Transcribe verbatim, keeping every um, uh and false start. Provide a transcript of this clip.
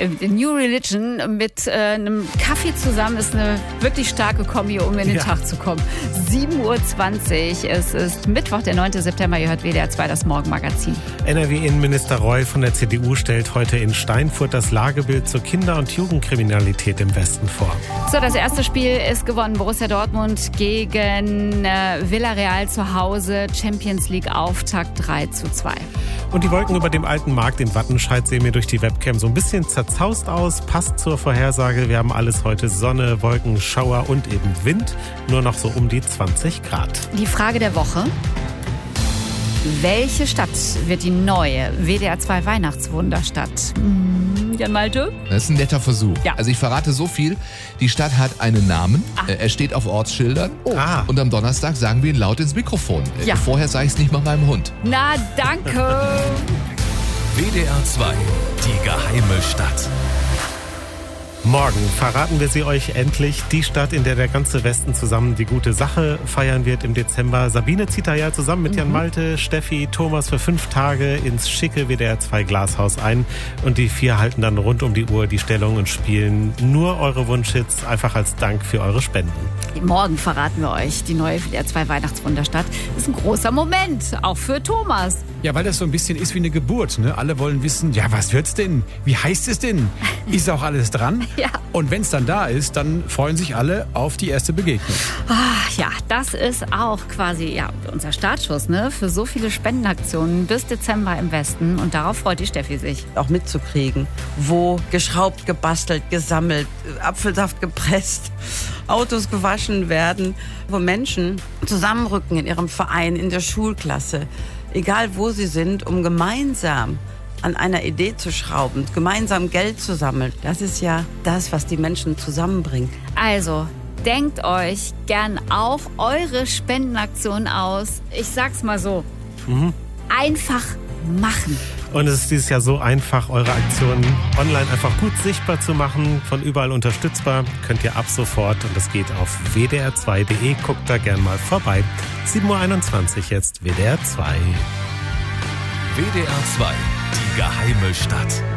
New Religion mit äh, einem Kaffee zusammen ist eine wirklich starke Kombi, um in den ja. Tag zu kommen. sieben Uhr zwanzig, es ist Mittwoch, der neunte September, ihr hört W D R zwei, das Morgenmagazin. N R W-Innenminister Reul von der C D U stellt heute in Steinfurt das Lagebild zur Kinder- und Jugendkriminalität im Westen vor. So, das erste Spiel ist gewonnen. Borussia Dortmund gegen äh, Villarreal zu Hause. Champions League-Auftakt drei zu zwei. Und die Wolken über dem alten Markt in Wattenscheid sehen mir durch die Webcam so ein bisschen zerzaust aus. Passt zur Vorhersage. Wir haben alles heute: Sonne, Wolken, Schauer und eben Wind. Nur noch so um die zwanzig Grad. Die Frage der Woche: Welche Stadt wird die neue W D R zwei Weihnachtswunderstadt? Hm, Jan Malte? Das ist ein netter Versuch. Ja. Also ich verrate so viel. Die Stadt hat einen Namen. Ach. Er steht auf Ortsschildern. Oh. Ah. Und am Donnerstag sagen wir ihn laut ins Mikrofon. Ja. Vorher sage ich es nicht mal meinem Hund. Na, danke. W D R zwei, die geheime Stadt. Morgen verraten wir sie euch endlich. Die Stadt, in der der ganze Westen zusammen die gute Sache feiern wird im Dezember. Sabine zieht da ja zusammen mit Jan Malte, Steffi, Thomas für fünf Tage ins schicke W D R zwei Glashaus ein. Und die vier halten dann rund um die Uhr die Stellung und spielen nur eure Wunschhits, einfach als Dank für eure Spenden. Morgen verraten wir euch die neue W D R zwei Weihnachtswunderstadt. Das ist ein großer Moment, auch für Thomas. Ja, weil das so ein bisschen ist wie eine Geburt. Ne? Alle wollen wissen, ja, was wird's denn? Wie heißt es denn? Ist auch alles dran? Ja. Und wenn es dann da ist, dann freuen sich alle auf die erste Begegnung. Ach ja, das ist auch quasi ja, unser Startschuss, ne? Für so viele Spendenaktionen bis Dezember im Westen. Und darauf freut die Steffi sich. Auch mitzukriegen, wo geschraubt, gebastelt, gesammelt, Apfelsaft gepresst, Autos gewaschen werden, wo Menschen zusammenrücken in ihrem Verein, in der Schulklasse, egal wo sie sind, um gemeinsam an einer Idee zu schrauben, gemeinsam Geld zu sammeln. Das ist ja das, was die Menschen zusammenbringt. Also, denkt euch gern auch eure Spendenaktion aus. Ich sag's mal so. Mhm. Einfach machen. Und es ist dieses Jahr so einfach, eure Aktionen online einfach gut sichtbar zu machen, von überall unterstützbar. Könnt ihr ab sofort, und das geht auf w d r zwei punkt de. Guckt da gern mal vorbei. sieben Uhr einundzwanzig jetzt W D R zwei. W D R zwei, die geheime Stadt.